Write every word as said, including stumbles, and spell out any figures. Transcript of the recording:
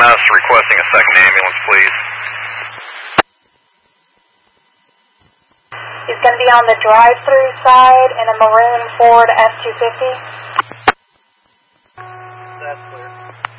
S requesting a second ambulance, please. He's going to be on the drive-through side in a maroon Ford F two fifty. That's clear.